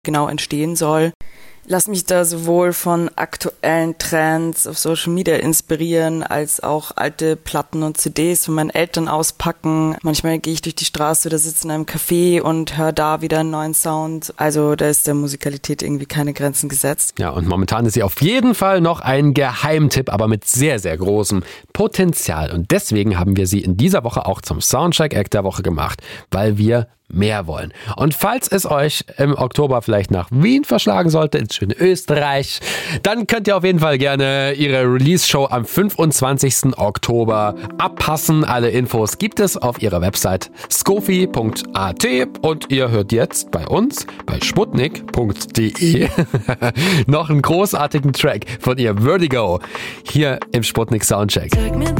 genau entstehen soll. Lass mich da sowohl von aktuellen Trends auf Social Media inspirieren, als auch alte Platten und CDs von meinen Eltern auspacken. Manchmal gehe ich durch die Straße oder sitze in einem Café und höre da wieder einen neuen Sound. Also da ist der Musikalität irgendwie keine Grenzen gesetzt. Ja, und momentan ist sie auf jeden Fall noch ein Geheimtipp, aber mit sehr, sehr großem Potenzial. Und deswegen haben wir sie in dieser Woche auch zum Soundcheck Act der Woche gemacht, weil wir mehr wollen. Und falls es euch im Oktober vielleicht nach Wien verschlagen sollte, ins schöne Österreich, dann könnt ihr auf jeden Fall gerne ihre Release-Show am 25. Oktober abpassen. Alle Infos gibt es auf ihrer Website skofi.at und ihr hört jetzt bei uns bei sputnik.de noch einen großartigen Track von ihr, Vertigo, hier im Sputnik Soundcheck. Sag mir,